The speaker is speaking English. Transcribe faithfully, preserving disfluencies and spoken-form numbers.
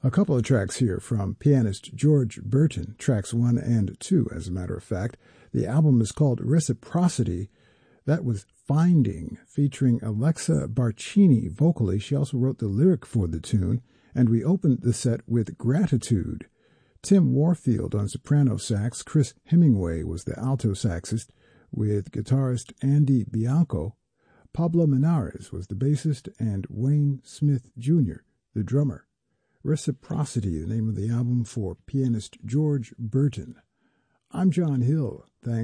A couple of tracks here from pianist George Burton, tracks one and two, as a matter of fact. The album is called Reciprocity. That was Finding, featuring Alexa Barcini vocally. She also wrote the lyric for the tune, and we opened the set with Gratitude. Tim Warfield on soprano sax, Chris Hemingway was the alto saxist, with guitarist Andy Bianco. Pablo Menares was the bassist, and Wayne Smith Junior the drummer. Reciprocity, the name of the album for pianist George Burton. I'm John Hill. Thanks.